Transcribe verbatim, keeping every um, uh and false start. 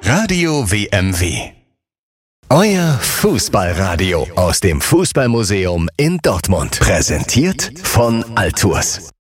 Radio W M W. Euer Fußballradio aus dem Fußballmuseum in Dortmund. Präsentiert von Altours.